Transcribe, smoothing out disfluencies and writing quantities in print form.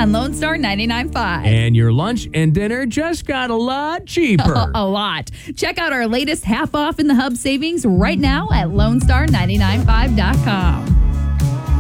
on Lone Star 99.5. And your lunch and dinner just got a lot cheaper. A lot. Check out our latest half off in the Hub savings right now at LoneStar995.com.